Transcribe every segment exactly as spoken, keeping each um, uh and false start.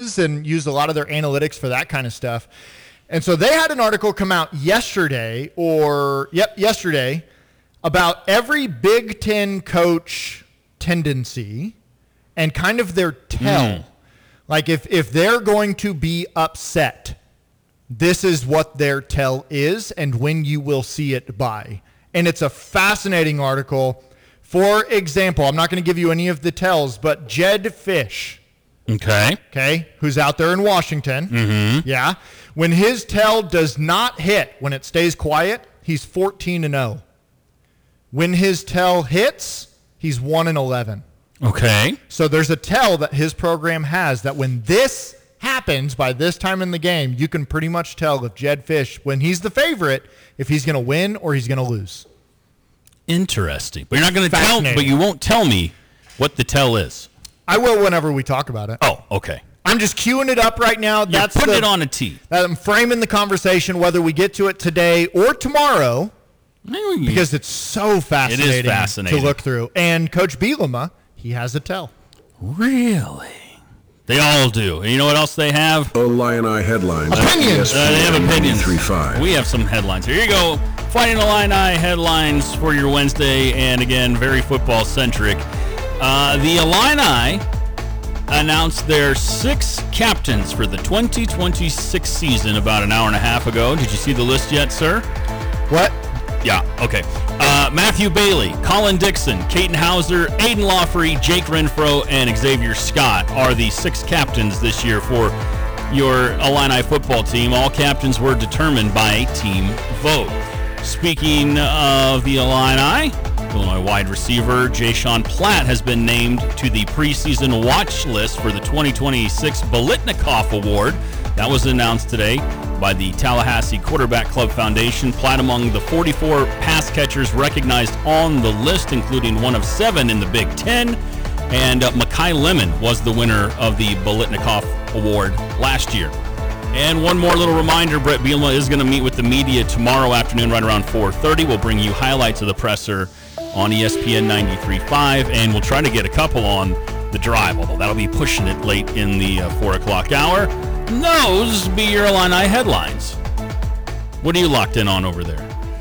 is and use a lot of their analytics for that kind of stuff. And so they had an article come out yesterday, or, yep, yesterday, about every Big Ten coach tendency and kind of their tell. Mm. Like if, if they're going to be upset, this is what their tell is and when you will see it by. And it's a fascinating article. For example, I'm not going to give you any of the tells, but Jedd Fisch. Okay. Okay, who's out there in Washington. Mm-hmm. Yeah. When his tell does not hit, when it stays quiet, he's fourteen and oh. When his tell hits, he's one and eleven. Okay. So there's a tell that his program has that when this happens by this time in the game, you can pretty much tell if Jedd Fisch, when he's the favorite, if he's going to win or he's going to lose. Interesting. But you're not going to tell, but you won't tell me what the tell is. I will whenever we talk about it. Oh, okay. I'm just queuing it up right now. You're That's putting the, it on a tee. I'm framing the conversation whether we get to it today or tomorrow because it's so fascinating, it is fascinating to look through. And Coach Bielema, he has a tell. Really? They all do. And you know what else they have? Illini headlines. Opinions. Uh, they have opinions. three five. We have some headlines. Here you go. Fighting Illini headlines for your Wednesday, and again, very football-centric. Uh, the Illini announced their six captains for the twenty twenty-six season about an hour and a half ago. Did you see the list yet, sir? What? Yeah, okay. Uh, Matthew Bailey, Colin Dixon, Caden Hauser, Aiden Lawfrey, Jake Renfro, and Xavier Scott are the six captains this year for your Illini football team. All captains were determined by a team vote. Speaking of the Illini, Illinois wide receiver Jay-Sean Platt has been named to the preseason watch list for the twenty twenty-six Bolitnikoff Award. That was announced today by the Tallahassee Quarterback Club Foundation. Platt among the forty-four pass catchers recognized on the list, including one of seven in the Big Ten. And uh, Makai Lemon was the winner of the Bolitnikoff Award last year. And one more little reminder, Brett Bielema is going to meet with the media tomorrow afternoon right around four thirty. We'll bring you highlights of the presser on E S P N ninety-three point five, and we'll try to get a couple on the drive, although that'll be pushing it late in the uh, four o'clock hour. And those be your Illini headlines. What are you locked in on over there?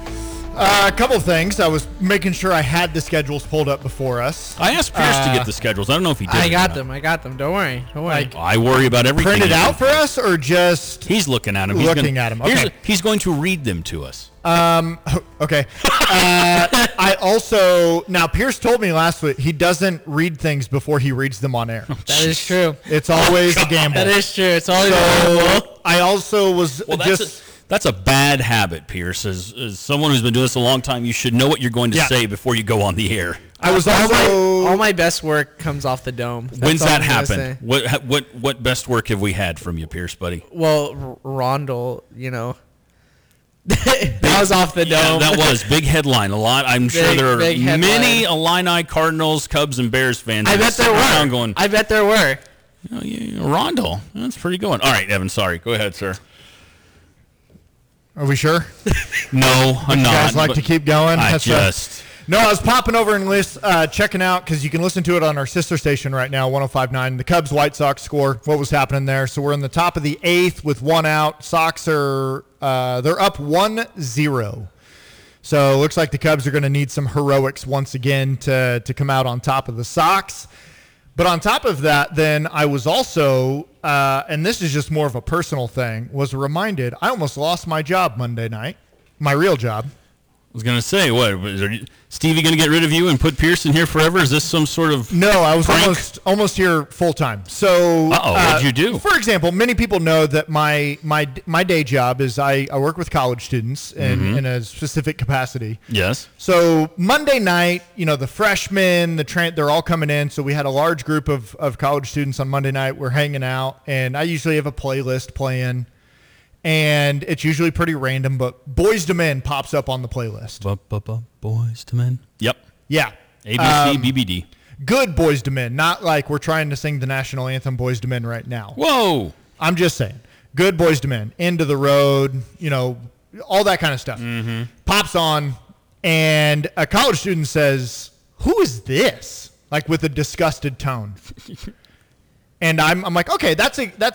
Uh, a couple of things. I was making sure I had the schedules pulled up before us. I asked Pierce uh, to get the schedules. I don't know if he did. I got them. I got them. Don't worry. Don't worry. Like, I worry about everything. Printed out for us or just He's looking at them. He's looking gonna, at them. Okay. He's going to read them to us. Um, okay. Uh, I also, now Pierce told me last week he doesn't read things before he reads them on air. That is true. It's always a gamble. That is true. It's always So a gamble. I also was Well, that's just. a, that's a bad habit, Pierce. As, as someone who's been doing this a long time, you should know what you're going to Yeah. say before you go on the air. I was all, also. my, all my best work comes off the dome. That's When's all that I'm gonna happen? say. What what what best work have we had from you, Pierce, buddy? Well, R- Rondell, you know. That was off the Yeah, dome. that was big headline. A lot. I'm sure Big- there are big headline. many Illini, Cardinals, Cubs, and Bears fans. I that are bet there sitting were. around Going, I bet there were. oh, yeah, Rondell. That's pretty good one. All right, Evan. Sorry. Go ahead, sir. Are we sure? No, I'm You not. guys like but to keep going? I That's right. just. No, I was popping over and list, uh, checking out because you can listen to it on our sister station right now, one oh five point nine. The Cubs White Sox score, what was happening there. So we're in the top of the eighth with one out. Sox are uh, they're up one zero. So it looks like the Cubs are going to need some heroics once again to to come out on top of the Sox. But on top of that, then I was also, uh, and this is just more of a personal thing, was reminded I almost lost my job Monday night, my real job. I was going to say, what? Is there, Stevie going to get rid of you and put Pearson here forever? Is this some sort of No, I was prank? almost almost here full time. So, Uh-oh, what'd you do? For example, many people know that my my my day job is I, I work with college students in, Mm-hmm. in a specific capacity. Yes. So Monday night, you know, the freshmen, the tra- they're all coming in. So we had a large group of, of college students on Monday night. We're hanging out, and I usually have a playlist playing. And it's usually pretty random, but Boys to Men pops up on the playlist. Boys to Men. Yep. Yeah. A B C, Um, B B D. Good Boys to Men, not like we're trying to sing the national anthem Boys to Men right now. Whoa. I'm just saying. Good Boys to Men. End of the Road, you know, all that kind of stuff. Mm-hmm. Pops on, and a college student says, "Who is this?" Like with a disgusted tone. And I'm, I'm like, okay, that's a that's